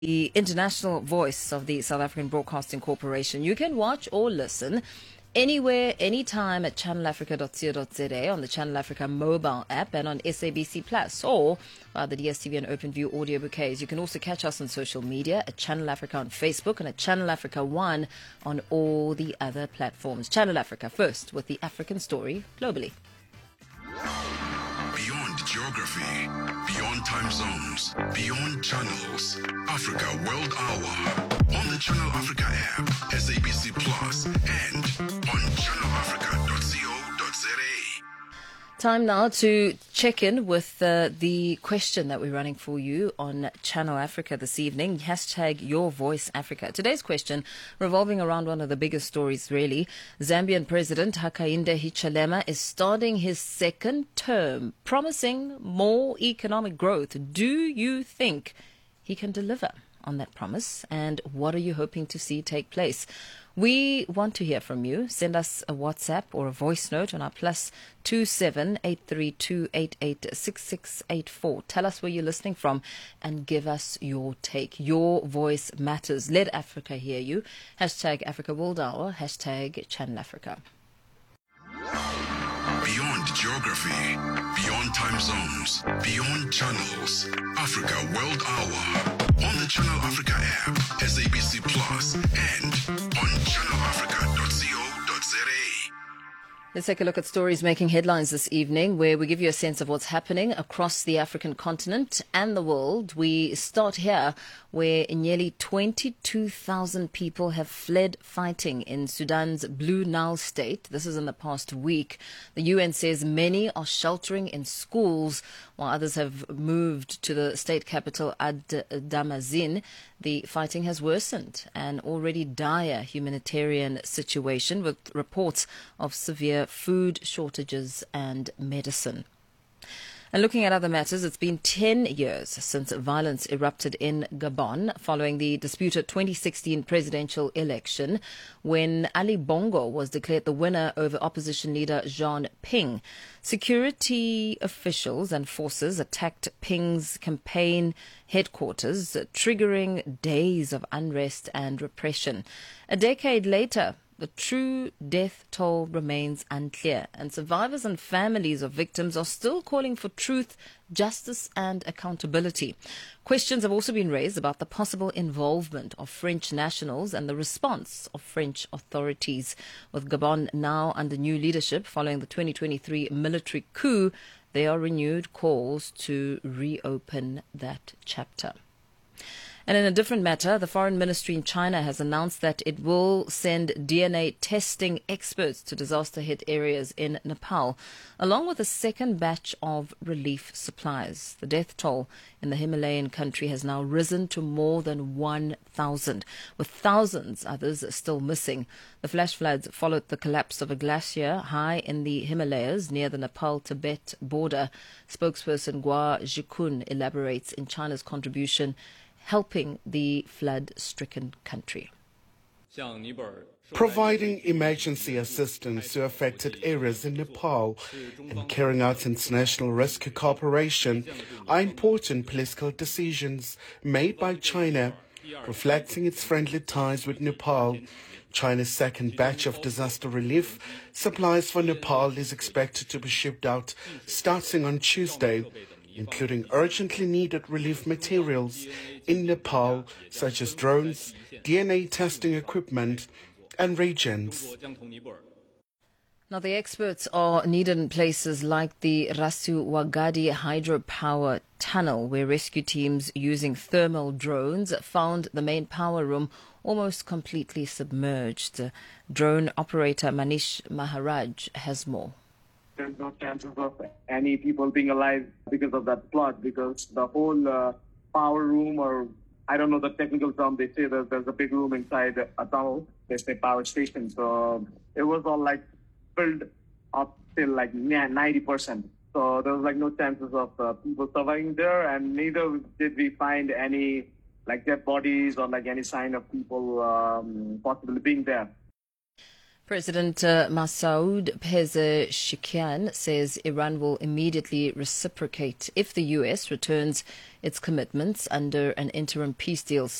the international voice of the South African Broadcasting Corporation. You can watch or listen anywhere, anytime at channelafrica.co.za, on the Channel Africa mobile app, and on SABC Plus, or via the DSTV and OpenView audio bouquets. You can also catch us on social media at Channel Africa on Facebook and at Channel Africa One on all the other platforms. Channel Africa, first with the African story globally. Beyond geography, beyond time zones, beyond channels. Africa World Hour on the Channel Africa app, SABC Plus, and on channelafrica.co.za. Time now to check in with the question that we're running for you on Channel Africa this evening. Hashtag Your Voice Africa. Today's question revolving around one of the biggest stories, really. Zambian President Hakainde Hichilema is starting his second term, promising more economic growth. Do you think he can deliver on that promise? And what are you hoping to see take place? We want to hear from you. Send us a WhatsApp or a voice note on our +27 832 886684. Tell us where you're listening from and give us your take. Your voice matters. Let Africa hear you. Hashtag Africa World Hour. Hashtag Channel Africa. Beyond geography, beyond time zones, beyond channels. Africa World Hour on the Channel Africa app, SABC Plus, and on channelafrica.co.za. Let's take a look at stories making headlines this evening, where we give you a sense of what's happening across the African continent and the world. We start here, where nearly 22,000 people have fled fighting in Sudan's Blue Nile state. This is in the past week. The UN says many are sheltering in schools, while others have moved to the state capital, Ad-Damazin. The fighting has worsened an already dire humanitarian situation, with reports of severe food shortages and medicine. And looking at other matters, it's been 10 years since violence erupted in Gabon following the disputed 2016 presidential election, when Ali Bongo was declared the winner over opposition leader Jean Ping. Security officials and forces attacked Ping's campaign headquarters, triggering days of unrest and repression. A decade later, the true death toll remains unclear, and survivors and families of victims are still calling for truth, justice and accountability. Questions have also been raised about the possible involvement of French nationals and the response of French authorities. With Gabon now under new leadership following the 2023 military coup, there are renewed calls to reopen that chapter. And in a different matter, the Foreign Ministry in China has announced that it will send DNA testing experts to disaster-hit areas in Nepal, along with a second batch of relief supplies. The death toll in the Himalayan country has now risen to more than 1,000, with thousands others still missing. The flash floods followed the collapse of a glacier high in the Himalayas near the Nepal-Tibet border. Spokesperson Gua Zhikun elaborates in China's contribution helping the flood-stricken country. Providing emergency assistance to affected areas in Nepal and carrying out international rescue cooperation are important political decisions made by China, reflecting its friendly ties with Nepal. China's second batch of disaster relief supplies for Nepal is expected to be shipped out starting on Tuesday, including urgently needed relief materials in Nepal, such as drones, DNA testing equipment, and reagents. Now, the experts are needed in places like the Rasu Wagadi hydropower tunnel, where rescue teams using thermal drones found the main power room almost completely submerged. Drone operator Manish Maharaj has more. There's no chances of any people being alive because of that flood, because the whole power room, or I don't know the technical term, they say that there's a big room inside a tunnel, they say power station. So it was all like filled up till like 90%. So there was like no chances of people surviving there, and neither did we find any like dead bodies or like any sign of people possibly being there. President Masoud Pezeshkian says Iran will immediately reciprocate if the U.S. returns its commitments under an interim peace deal